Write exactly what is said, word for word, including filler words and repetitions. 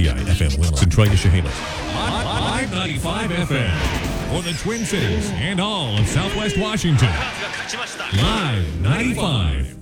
I F M Willa, Centralia, Chehalis. Live ninety-five F M for the Twin Cities and all of Southwest Washington. Live ninety-five.